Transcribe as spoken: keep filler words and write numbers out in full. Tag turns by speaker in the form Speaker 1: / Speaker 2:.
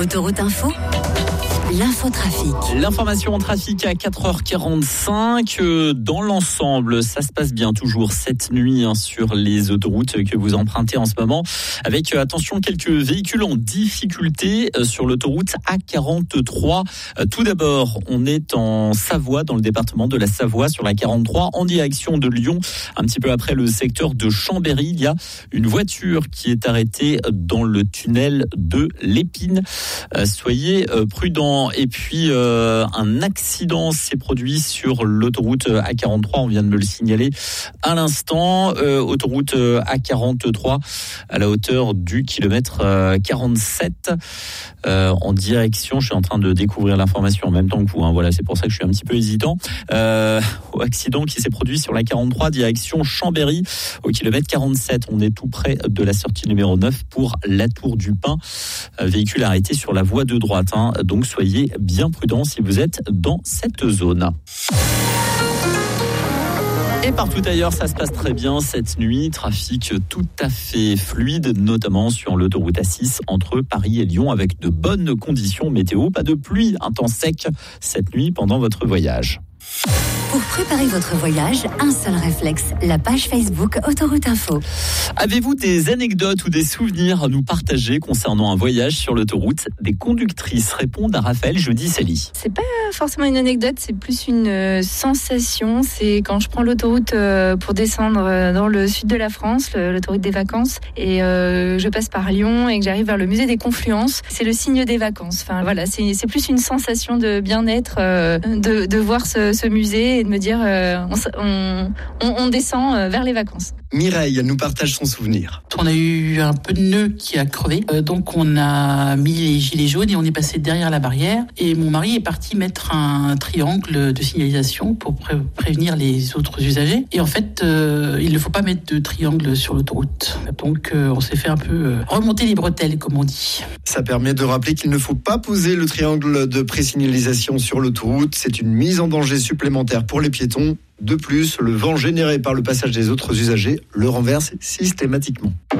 Speaker 1: Autoroute Info, l'infotrafic.
Speaker 2: L'information en trafic à quatre heures quarante-cinq. Dans l'ensemble, ça se passe bien toujours cette nuit hein, sur les autoroutes que vous empruntez en ce moment. Avec, attention, quelques véhicules en difficulté sur l'autoroute A quarante-trois. Tout d'abord, on est en Savoie, dans le département de la Savoie, sur la quarante-trois, en direction de Lyon. Un petit peu après le secteur de Chambéry, il y a une voiture qui est arrêtée dans le tunnel de l'Épine. Soyez prudents. Et puis, euh, un accident s'est produit sur l'autoroute A quarante-trois. On vient de me le signaler à l'instant. Euh, autoroute A quarante-trois à la hauteur du kilomètre quarante-sept euh, en direction. Je suis en train de découvrir l'information en même temps que vous. Hein. Voilà, c'est pour ça que je suis un petit peu hésitant. Euh, accident qui s'est produit sur la quarante-trois direction Chambéry au kilomètre quarante-sept. On est tout près de la sortie numéro neuf pour la Tour du Pin. Euh, véhicule arrêté sur la voie de droite. Hein. Donc, soyez bien prudents si vous êtes dans cette zone. Et partout ailleurs, ça se passe très bien cette nuit. Trafic tout à fait fluide, notamment sur l'autoroute A six entre Paris et Lyon, avec de bonnes conditions météo. Pas de pluie, un temps sec cette nuit pendant votre voyage.
Speaker 1: Pour préparer votre voyage, un seul réflexe, la page Facebook Autoroute Info.
Speaker 2: Avez-vous des anecdotes ou des souvenirs à nous partager concernant un voyage sur l'autoroute? Des conductrices répondent à Raphaël Jeudi-Sally.
Speaker 3: C'est pas forcément une anecdote, c'est plus une euh, sensation. C'est quand je prends l'autoroute euh, pour descendre euh, dans le sud de la France, le, l'autoroute des vacances, et euh, je passe par Lyon et que j'arrive vers le musée des Confluences. C'est le signe des vacances. Enfin voilà, c'est, c'est plus une sensation de bien-être euh, de, de voir ce, ce musée et de me dire euh, on, on, on descend vers les vacances.
Speaker 4: Mireille, elle nous partage son souvenir.
Speaker 5: On a eu un peu de nœud qui a crevé, euh, donc on a mis les gilets jaunes et on est passé derrière la barrière. Et mon mari est parti mettre un triangle de signalisation pour pré- prévenir les autres usagers. Et en fait, euh, il ne faut pas mettre de triangle sur l'autoroute. Donc euh, on s'est fait un peu euh, remonter les bretelles, comme on dit.
Speaker 4: Ça permet de rappeler qu'il ne faut pas poser le triangle de présignalisation sur l'autoroute. C'est une mise en danger supplémentaire pour les piétons. De plus, le vent généré par le passage des autres usagers le renverse systématiquement.